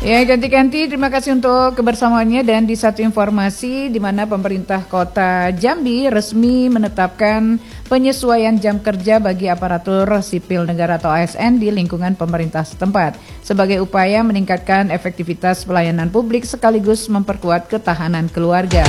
Ya, ganti-ganti. Terima kasih untuk kebersamaannya. Dan di satu informasi di mana pemerintah Kota Jambi resmi menetapkan penyesuaian jam kerja bagi aparatur sipil negara atau ASN di lingkungan pemerintah setempat sebagai upaya meningkatkan efektivitas pelayanan publik sekaligus memperkuat ketahanan keluarga.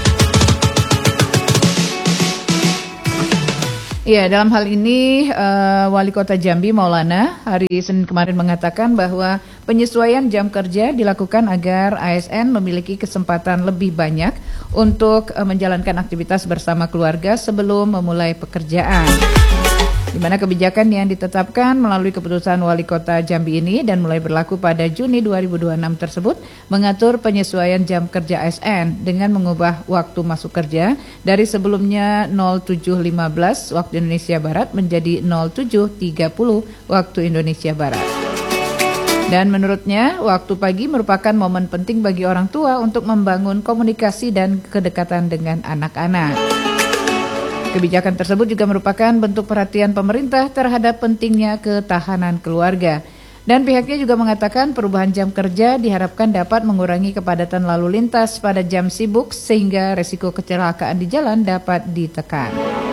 Ya, dalam hal ini Wali Kota Jambi Maulana hari Senin kemarin mengatakan bahwa penyesuaian jam kerja dilakukan agar ASN memiliki kesempatan lebih banyak untuk menjalankan aktivitas bersama keluarga sebelum memulai pekerjaan. Di mana kebijakan yang ditetapkan melalui keputusan Wali Kota Jambi ini dan mulai berlaku pada Juni 2026 tersebut mengatur penyesuaian jam kerja ASN dengan mengubah waktu masuk kerja dari sebelumnya 07.15 waktu Indonesia Barat menjadi 07.30 waktu Indonesia Barat. Dan menurutnya, waktu pagi merupakan momen penting bagi orang tua untuk membangun komunikasi dan kedekatan dengan anak-anak. Kebijakan tersebut juga merupakan bentuk perhatian pemerintah terhadap pentingnya ketahanan keluarga. Dan pihaknya juga mengatakan perubahan jam kerja diharapkan dapat mengurangi kepadatan lalu lintas pada jam sibuk sehingga resiko kecelakaan di jalan dapat ditekan.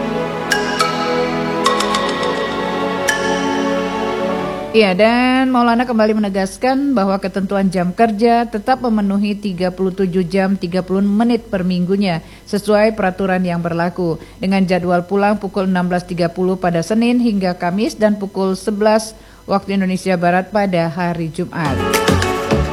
Iya, dan Maulana kembali menegaskan bahwa ketentuan jam kerja tetap memenuhi 37 jam 30 menit per minggunya sesuai peraturan yang berlaku dengan jadwal pulang pukul 16.30 pada Senin hingga Kamis dan pukul 11 waktu Indonesia Barat pada hari Jumat.